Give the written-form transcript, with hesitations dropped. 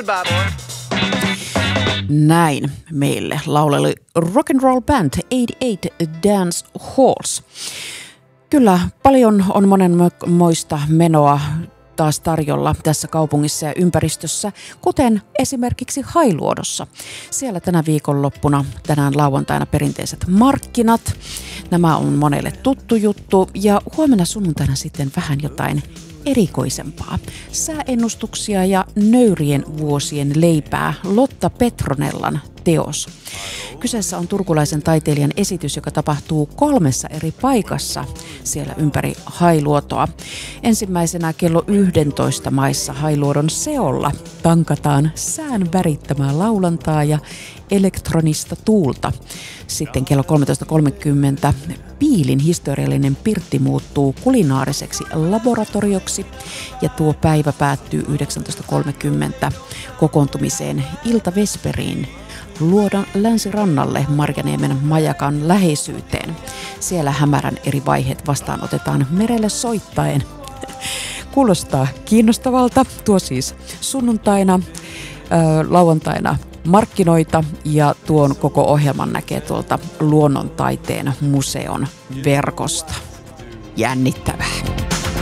Goodbye, boy. Näin meille lauleli rock and roll band 88 Dance Halls. Kyllä, paljon on monenmoista menoa taas tarjolla tässä kaupungissa ja ympäristössä, kuten esimerkiksi Hailuodossa. Siellä tänä viikonloppuna, tänään lauantaina perinteiset markkinat. Nämä on monelle tuttu juttu ja huomenna sunnuntaina sitten vähän jotain erikoisempaa. Sääennustuksia ja nöyrien vuosien leipää Lotta Petronellan teos. Kyseessä on turkulaisen taiteilijan esitys, joka tapahtuu 3 eri paikassa siellä ympäri Hailuotoa. Ensimmäisenä kello 11 maissa Hailuodon Seolla tankataan sään värittämää laulantaa ja elektronista tuulta. Sitten kello 13.30 Piilin historiallinen pirtti muuttuu kulinaariseksi laboratorioksi ja tuo päivä päättyy 19.30 kokoontumiseen iltavesperiin Luodon länsirannalle Marjaniemen majakan läheisyyteen. Siellä hämärän eri vaiheet vastaanotetaan merelle soittaen. Kuulostaa kiinnostavalta. Tuo siis sunnuntaina, lauantaina markkinoita ja tuon koko ohjelman näkee tuolta Luonnontaiteen museon verkosta. Jännittävää.